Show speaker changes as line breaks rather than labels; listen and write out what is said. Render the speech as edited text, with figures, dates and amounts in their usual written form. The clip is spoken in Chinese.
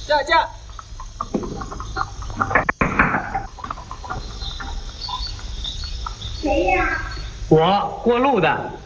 下架。
谁呀？
我过路的。